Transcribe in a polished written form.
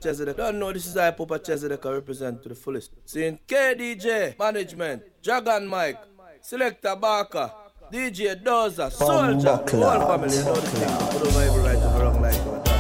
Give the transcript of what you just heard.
Chesedek. Don't know this is how Papa Chesedek I represent to the fullest. Seeing KDJ, Management, Dragon Mike, Selector Barker, DJ Dozer, Soldier, the whole family, you know the thing. Put over every right to the wrong like